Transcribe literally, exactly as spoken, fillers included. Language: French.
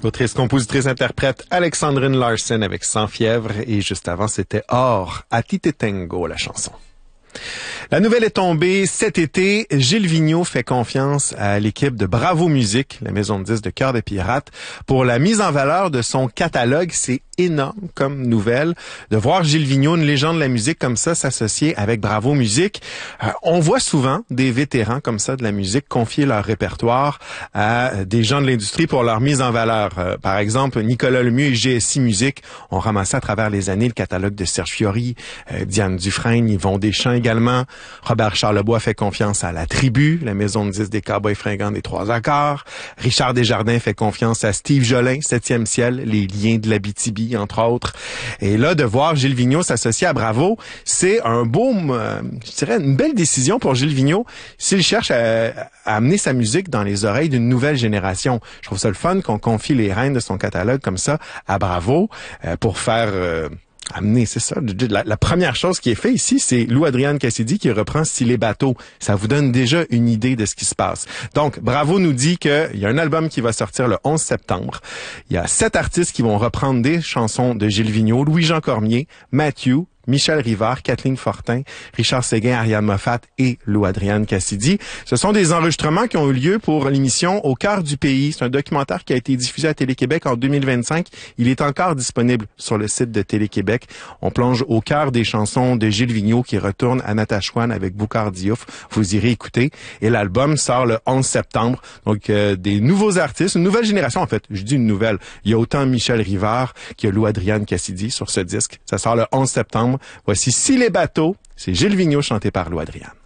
Autrice, compositrice, interprète Alexandrine Larsen avec Sans fièvre et juste avant c'était Or, A ti te tengo la chanson. La nouvelle est tombée cet été. Gilles Vigneault fait confiance à l'équipe de Bravo Musique, la maison de disques de Cœur de Pirate, pour la mise en valeur de son catalogue. C'est énorme comme nouvelle de voir Gilles Vigneault, une légende de la musique comme ça, s'associer avec Bravo Musique. Euh, on voit souvent des vétérans comme ça de la musique confier leur répertoire à des gens de l'industrie pour leur mise en valeur. Euh, par exemple, Nicolas Lemieux et G S I Musique ont ramassé à travers les années le catalogue de Serge Fiori, euh, Diane Dufresne, Yvon Deschamps également. Robert Charlebois fait confiance à La Tribu, la maison de disques des Cowboys fringants des Trois Accords. Richard Desjardins fait confiance à Steve Jolin, Septième Ciel, Les Liens de l'Abitibi, entre autres. Et là, de voir Gilles Vigneault s'associer à Bravo, c'est un beau, euh, je dirais, une belle décision pour Gilles Vigneault s'il cherche à, à amener sa musique dans les oreilles d'une nouvelle génération. Je trouve ça le fun qu'on confie les rênes de son catalogue comme ça à Bravo euh, pour faire... Euh, amener, c'est ça. La, la première chose qui est faite ici, c'est Lou Adrian Cassidy qui reprend Style et bateau. Ça vous donne déjà une idée de ce qui se passe. Donc, Bravo nous dit qu'il y a un album qui va sortir le onze septembre. Il y a sept artistes qui vont reprendre des chansons de Gilles Vigneault, Louis-Jean Cormier, Matthew, Michel Rivard, Kathleen Fortin, Richard Séguin, Ariane Moffat et Lou Adrian Cassidy. Ce sont des enregistrements qui ont eu lieu pour l'émission Au cœur du pays. C'est un documentaire qui a été diffusé à Télé-Québec en deux mille vingt-cinq. Il est encore disponible sur le site de Télé-Québec. On plonge au cœur des chansons de Gilles Vigneault qui retourne à Natashquan avec Boukhar Diouf. Vous irez écouter. Et l'album sort le onze septembre. Donc, euh, des nouveaux artistes, une nouvelle génération en fait. Je dis une nouvelle. Il y a autant Michel Rivard que Lou Adrian Cassidy sur ce disque. Ça sort le onze septembre. Voici Si les bateaux, c'est Gilles Vigneault chanté par Lou Adrian.